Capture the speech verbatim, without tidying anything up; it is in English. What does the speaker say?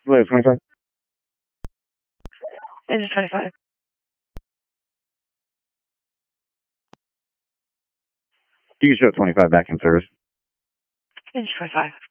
Layer twenty-five. Engine twenty-five. You can show twenty-five back in service. Engine twenty-five.